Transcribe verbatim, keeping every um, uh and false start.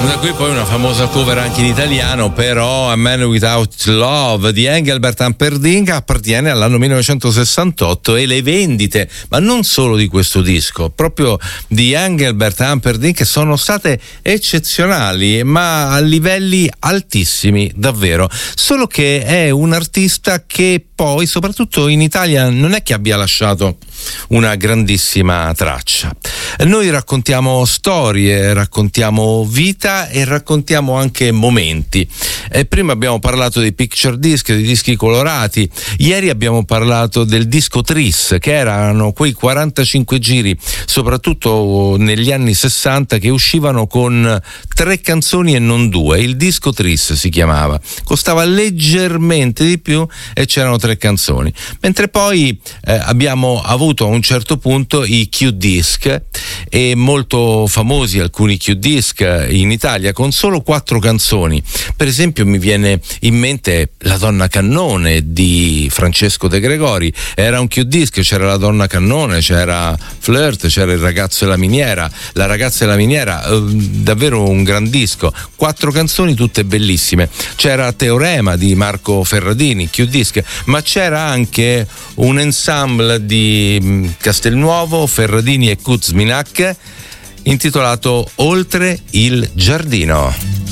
Da qui poi una famosa cover anche in italiano, però A Man Without Love di Engelbert Humperdinck appartiene all'anno millenovecentosessantotto, e le vendite, ma non solo di questo disco, proprio di Engelbert Humperdinck, sono state eccezionali, ma a livelli altissimi davvero. Solo che è un artista che poi, soprattutto in Italia, non è che abbia lasciato una grandissima traccia. Noi raccontiamo storie, raccontiamo vita e raccontiamo anche momenti. Eh, prima abbiamo parlato dei picture disc, dei dischi colorati. Ieri abbiamo parlato del disco Tris, che erano quei quarantacinque giri, soprattutto negli anni sessanta, che uscivano con tre canzoni e non due. Il disco Tris si chiamava, costava leggermente di più e c'erano tre canzoni. Mentre poi eh, abbiamo avuto a un certo punto i Q-disc, e molto famosi alcuni Q-disc in Italia con solo quattro canzoni. Per esempio mi viene in mente La Donna Cannone di Francesco De Gregori. Era un Q-disc, c'era La Donna Cannone, c'era Flirt, c'era Il Ragazzo e la Miniera, La Ragazza e la Miniera, eh, davvero un gran disco, quattro canzoni tutte bellissime. C'era Teorema di Marco Ferradini, Q-disc, ma c'era anche un ensemble di Castelnuovo, Ferradini e Kuzminak intitolato Oltre il giardino.